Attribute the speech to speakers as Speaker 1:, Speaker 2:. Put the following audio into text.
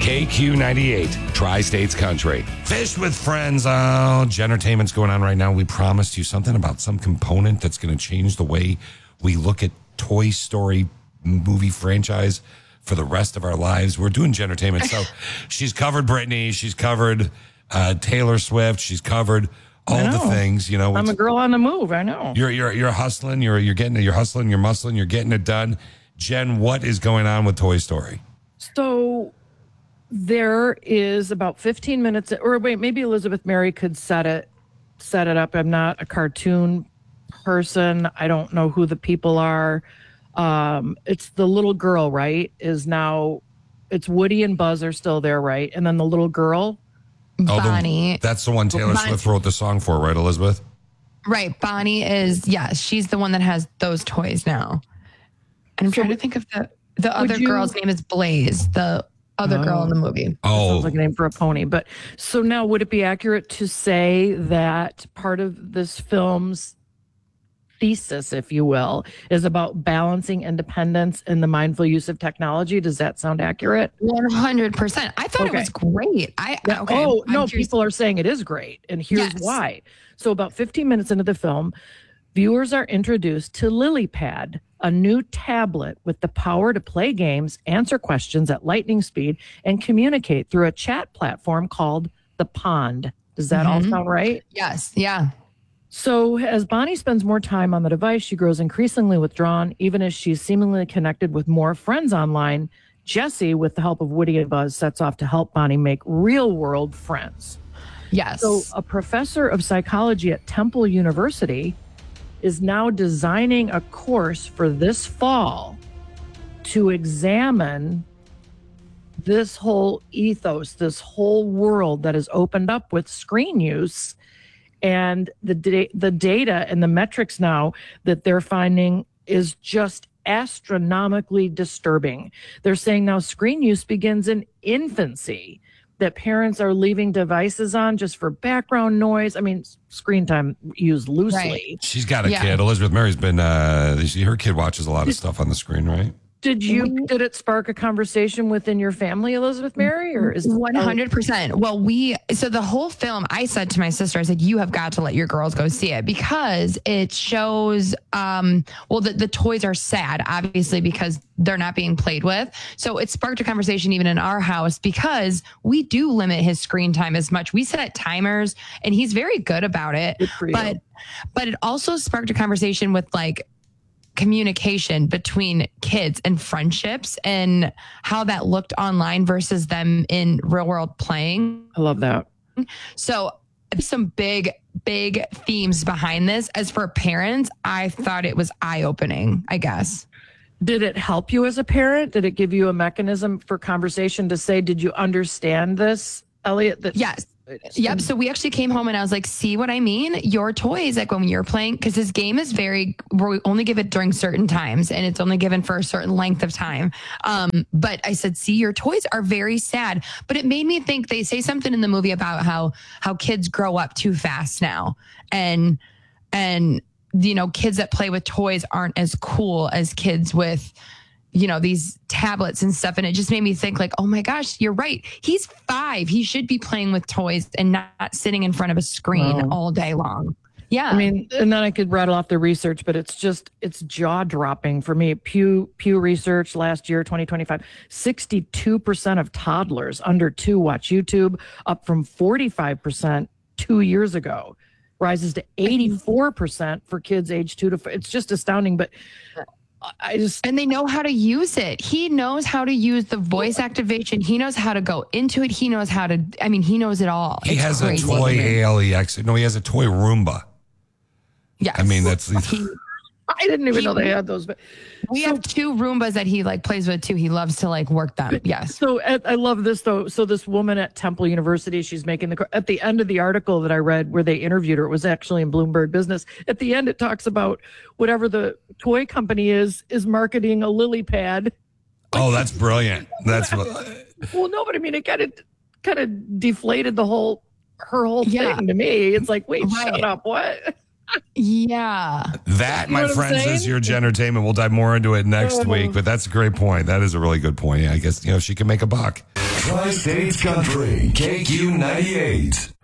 Speaker 1: KQ98, Tri-States Country. Fish with Friends. Oh, Gentertainment's going on right now. We promised you something about some component that's going to change the way we look at Toy Story movie franchise for the rest of our lives. We're doing Gentertainment. So she's covered Britney. She's covered Taylor Swift. She's covered all the things. You know,
Speaker 2: I'm a girl on the move. I know.
Speaker 1: You're hustling. You're getting it. You're hustling. You're muscling. You're getting it done. Jen, what is going on with Toy Story?
Speaker 2: So there is about 15 minutes, or wait, maybe Elizabeth Mary could set it up. I'm not a cartoon person. I don't know who the people are. It's the little girl, right? It's Woody and Buzz are still there, right? And then the little girl,
Speaker 3: Bonnie.
Speaker 1: That's the one Taylor Swift wrote the song for, right, Elizabeth?
Speaker 3: Right. Bonnie is, yes, she's the one that has those toys now. And I'm trying to think of the other girl's name is Blaze, the other girl in the movie.
Speaker 2: Sounds like a name for a pony. But so now, would it be accurate to say that part of this film's thesis, if you will, is about balancing independence and the mindful use of technology? Does that sound accurate?
Speaker 3: 100%. I thought it was great.
Speaker 2: People are saying it is great. And here's why. So about 15 minutes into the film, viewers are introduced to LilyPad, a new tablet with the power to play games, answer questions at lightning speed, and communicate through a chat platform called The Pond. Does that all sound right?
Speaker 3: Yes. Yeah.
Speaker 2: So as Bonnie spends more time on the device, she grows increasingly withdrawn, even as she's seemingly connected with more friends online. Jessie, with the help of Woody and Buzz, sets off to help Bonnie make real-world friends.
Speaker 3: Yes.
Speaker 2: So a professor of psychology at Temple University is now designing a course for this fall to examine this whole ethos, this whole world that is opened up with screen use, and the data and the metrics now that they're finding is just astronomically disturbing. They're saying now screen use begins in infancy, that parents are leaving devices on just for background noise. I mean, screen time used loosely.
Speaker 3: Right.
Speaker 1: She's got a kid. Elizabeth Mary's been, her kid watches a lot of stuff on the screen, right?
Speaker 2: Did it spark a conversation within your family, Elizabeth Mary, or is
Speaker 3: 100%? Well, so the whole film, I said to my sister, I said, you have got to let your girls go see it because it shows, the toys are sad, obviously, because they're not being played with. So it sparked a conversation even in our house because we do limit his screen time as much. We set timers and he's very good about it. But it also sparked a conversation with communication between kids and friendships and how that looked online versus them in real world playing.
Speaker 2: I love that.
Speaker 3: So some big themes behind this. As for parents, I thought it was eye-opening, I guess.
Speaker 2: Did it help you as a parent? Did it give you a mechanism for conversation to say, did you understand this, Elliot?
Speaker 3: Yes. Yep. So we actually came home and I was like, see what I mean? Your toys, when you're playing, because his game is we only give it during certain times and it's only given for a certain length of time. But I said, see, your toys are very sad. But it made me think, they say something in the movie about how kids grow up too fast now. And kids that play with toys aren't as cool as kids with these tablets and stuff. And it just made me think oh my gosh, you're right. He's 5. He should be playing with toys and not sitting in front of a screen all day long. Yeah.
Speaker 2: I mean, and then I could rattle off the research, but it's jaw dropping for me. Pew Research last year, 2025, 62% of toddlers under 2 watch YouTube, up from 45% 2 years ago, rises to 84% for kids age 2 to 4. It's just astounding, but
Speaker 3: and they know how to use it. He knows how to use the voice activation. He knows how to go into it. He knows how to, he knows it all.
Speaker 1: He has a toy ALEX. No, he has a toy Roomba.
Speaker 3: Yes.
Speaker 1: I mean, that's...
Speaker 2: I didn't even know they had those. But
Speaker 3: we have 2 Roombas that he plays with too. He loves to work them. Yes.
Speaker 2: So I love this though. So this woman at Temple University, she's making at the end of the article that I read where they interviewed her, it was actually in Bloomberg Business. At the end, it talks about whatever the toy company is marketing a LilyPad.
Speaker 1: Oh, that's brilliant. That's
Speaker 2: well, no, but I mean, it kind of deflated her whole thing to me. It's like, wait, shut up. What?
Speaker 3: Yeah.
Speaker 1: That, my friends, is your Gentertainment. We'll dive more into it next week, but that's a great point. That is a really good point. I guess, she can make a buck.
Speaker 4: Tri-States Country, KQ98.